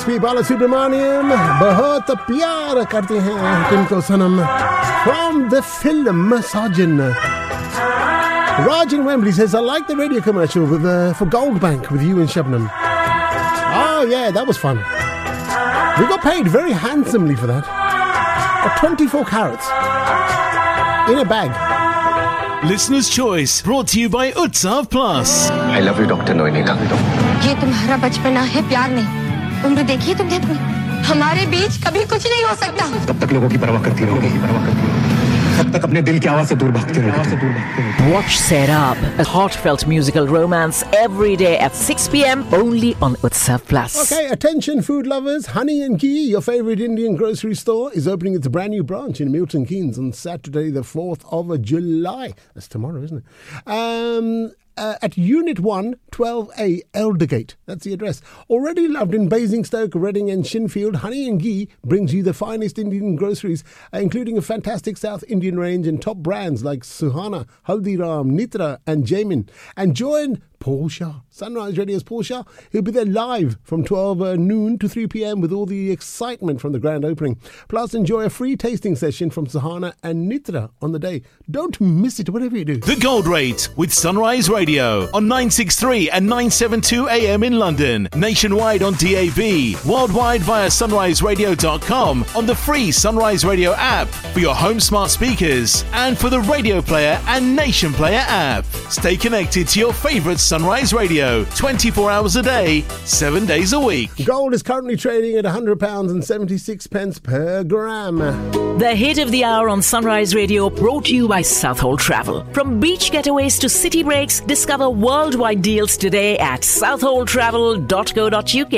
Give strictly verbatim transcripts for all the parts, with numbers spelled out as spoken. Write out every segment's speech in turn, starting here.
S P Balasubramaniam, Bahut Pyar Karte Hain Tumko Sanam, from the film Sajjan. Raj in Wembley says, I like the radio commercial with uh, for Goldbank with you and Shabnam. Oh yeah, that was fun. We got paid very handsomely for that. Uh, twenty-four carats in a bag. Listener's Choice, brought to you by Utsav Plus. I love you, Doctor Noinita. ये तुम्हारा बचपना है, प्यार नहीं. उम्र देखिए तुमने अपनी. हमारे बीच कभी कुछ नहीं हो सकता. तब तक लोगों की परवाह करती रहोगे, परवाह करती रहोगे. तब तक अपने दिल की आवाज से दूर भागते रहोगे. Watch Set Up, a heartfelt musical romance every day at six p.m. only on Utsav Plus. Okay, attention food lovers. Honey and Ghee, your favorite Indian grocery store, is opening its brand new branch in Milton Keynes on Saturday the fourth of July. That's tomorrow, isn't it? Um... Uh, at Unit one, twelve A, Eldergate. That's the address. Already loved in Basingstoke, Reading and Shinfield, Honey and Ghee brings you the finest Indian groceries, uh, including a fantastic South Indian range and top brands like Suhana, Haldiram, Nitra and Jamin. And join Paul Shah, Sunrise Radio's Paul Shah. He'll be there live from twelve uh, noon to three p.m. with all the excitement from the grand opening. Plus, enjoy a free tasting session from Suhana and Nitra on the day. Don't miss it, whatever you do. The Gold Rate with Sunrise Radio on nine sixty-three and nine seventy-two A M in London. Nationwide on D A B. Worldwide via sunrise radio dot com on the free Sunrise Radio app for your home smart speakers and for the Radio Player and Nation Player app. Stay connected to your favourite Sunrise Radio twenty-four hours a day, seven days a week. Gold is currently trading at one hundred pounds and seventy-six pence per gram. The hit of the hour on Sunrise Radio, brought to you by Southall Travel. From beach getaways to city breaks, discover worldwide deals today at southall travel dot co dot uk.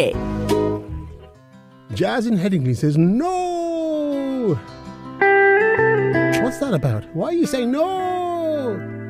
Jazz in Headingley says, no! What's that about? Why are you saying no?